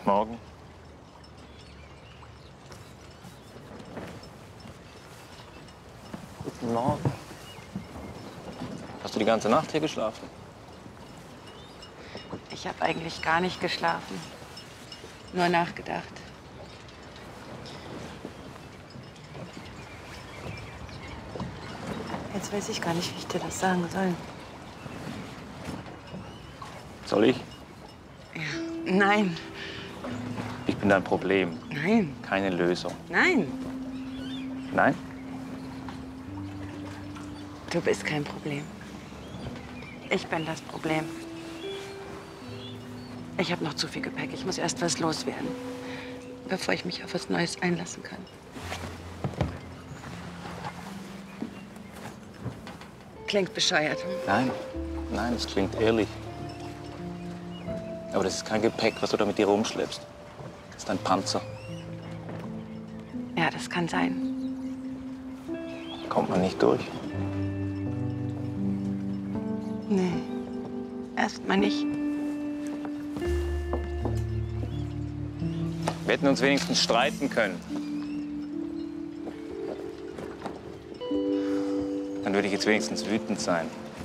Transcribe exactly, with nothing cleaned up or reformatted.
Morgen. Guten Morgen. Hast du die ganze Nacht hier geschlafen? Ich habe eigentlich gar nicht geschlafen. Nur nachgedacht. Jetzt weiß ich gar nicht, wie ich dir das sagen soll. Soll ich? Ja. Nein. Ich bin dein Problem. Nein. Keine Lösung. Nein. Nein? Du bist kein Problem. Ich bin das Problem. Ich habe noch zu viel Gepäck. Ich muss erst was loswerden, bevor ich mich auf was Neues einlassen kann. Klingt bescheuert. Nein. Nein, es klingt ehrlich. Aber das ist kein Gepäck, was du da mit dir rumschleppst. Das ist ein Panzer. Ja, das kann sein. Kommt man nicht durch. Nee, erst mal nicht. Wir hätten uns wenigstens streiten können. Dann würde ich jetzt wenigstens wütend sein.